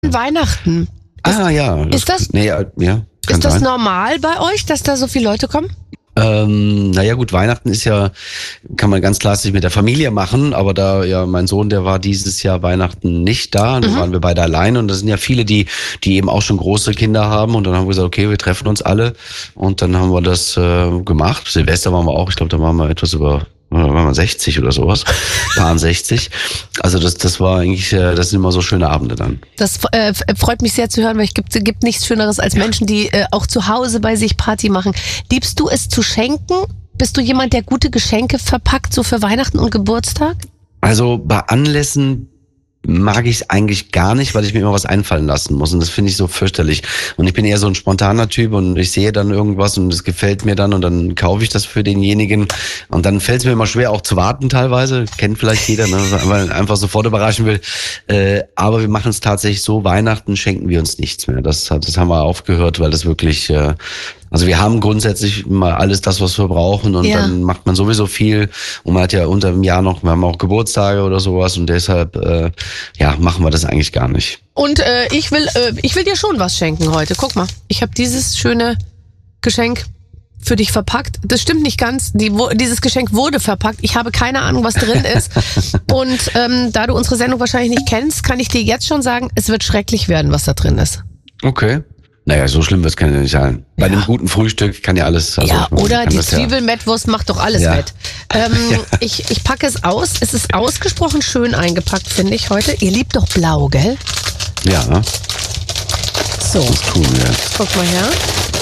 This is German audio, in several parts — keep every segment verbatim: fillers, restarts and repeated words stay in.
Weihnachten. Ist, ah ja. ist das, nee, ja, ja, kann ist das sein. normal bei euch, dass da so viele Leute kommen? Ähm, naja gut, Weihnachten ist ja, kann man ganz klassisch mit der Familie machen, aber da ja mein Sohn, der war dieses Jahr Weihnachten nicht da, und dann Mhm. waren wir beide allein, und das sind ja viele, die die eben auch schon große Kinder haben, und dann haben wir gesagt, okay, wir treffen uns alle, und dann haben wir das äh, gemacht. Silvester waren wir auch, ich glaube, da waren wir etwas über da waren wir sechzig oder sowas, paar sechzig. Also das das war eigentlich, äh, das sind immer so schöne Abende dann. Das äh, freut mich sehr zu hören, weil es gibt, gibt nichts Schöneres als Menschen, die äh, auch zu Hause bei sich Party machen. Liebst du es zu schenken? Bist du jemand, der gute Geschenke verpackt, so für Weihnachten und Geburtstag? Also bei Anlässen mag ich es eigentlich gar nicht, weil ich mir immer was einfallen lassen muss, und das finde ich so fürchterlich. Und ich bin eher so ein spontaner Typ, und ich sehe dann irgendwas und es gefällt mir dann, und dann kaufe ich das für denjenigen, und dann fällt es mir immer schwer, auch zu warten teilweise. Kennt vielleicht jeder, ne? Weil man einfach sofort überraschen will. Äh, aber wir machen es tatsächlich so, Weihnachten schenken wir uns nichts mehr. Das, hat, das haben wir aufgehört, weil das wirklich... Äh, Also wir haben grundsätzlich mal alles das, was wir brauchen, und Ja. dann macht man sowieso viel, und man hat ja unter dem Jahr noch, wir haben auch Geburtstage oder sowas, und deshalb äh, ja machen wir das eigentlich gar nicht. Und äh, ich will, äh, ich will dir schon was schenken heute. Guck mal, ich habe dieses schöne Geschenk für dich verpackt. Das stimmt nicht ganz. Die, wo, dieses Geschenk wurde verpackt. Ich habe keine Ahnung, was drin ist. Und ähm, da du unsere Sendung wahrscheinlich nicht kennst, kann ich dir jetzt schon sagen, es wird schrecklich werden, was da drin ist. Okay. Naja, so schlimm wird's kann ja nicht sein. Bei Ja. einem guten Frühstück kann ja alles... Also Ja, man oder kann die das ja- Zwiebelmettwurst macht doch alles Ja. wett. Ähm, Ja. ich, ich packe es aus. Es ist ausgesprochen schön eingepackt, finde ich heute. Ihr liebt doch blau, gell? Ja, So, das tun wir jetzt. guck mal her.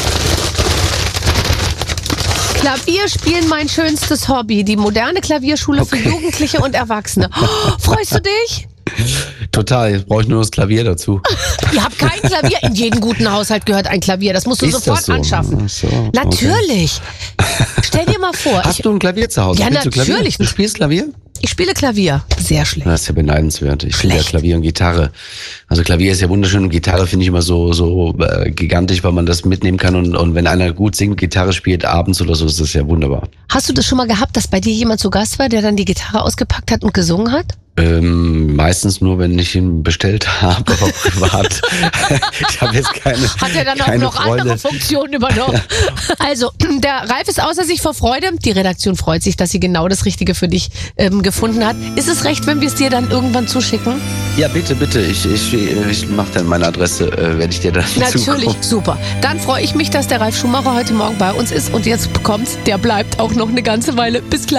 Klavierspielen, mein schönstes Hobby. Die moderne Klavierschule Okay. für Jugendliche und Erwachsene. Oh, freust du dich? Total, jetzt brauche ich nur das Klavier dazu. Ihr habt kein Klavier. In jedem guten Haushalt gehört ein Klavier. Das musst du Ist sofort das so? anschaffen. Ach so, okay. Natürlich. Stell dir mal vor. Hast Ich, du ein Klavier zu Hause? Ja, Spielst du Klavier? natürlich. Du spielst Klavier? ich spiele Klavier. Sehr schlecht. Das ist ja beneidenswert. Ich spiele ja Schlecht. Klavier und Gitarre. Also Klavier ist ja wunderschön, und Gitarre finde ich immer so so äh, gigantisch, weil man das mitnehmen kann, und, und wenn einer gut singt, Gitarre spielt abends oder so, ist das ja wunderbar. Hast du das schon mal gehabt, dass bei dir jemand zu Gast war, der dann die Gitarre ausgepackt hat und gesungen hat? Ähm, meistens nur, wenn ich ihn bestellt habe, aber privat. Ich habe jetzt keine Hat er dann auch keine noch Freunde. andere Funktionen übernommen? Also, der Ralf ist außer sich vor Freude. Die Redaktion freut sich, dass sie genau das Richtige für dich ähm, gefunden hat. Ist es recht, wenn wir es dir dann irgendwann zuschicken? Ja, bitte, bitte. Ich, ich, ich mache dann meine Adresse, äh, werde ich dir dann Natürlich, zukommen. super. Dann freue ich mich, dass der Ralf Schumacher heute Morgen bei uns ist. Und jetzt kommt's, der bleibt auch noch eine ganze Weile. Bis gleich.